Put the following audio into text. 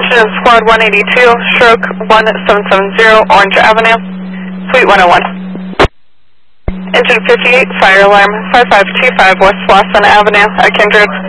attention is Squad 182, stroke 1770, Orange Avenue, Suite 101. Engine 58, fire alarm 5525 West Wasson Avenue at Kindred.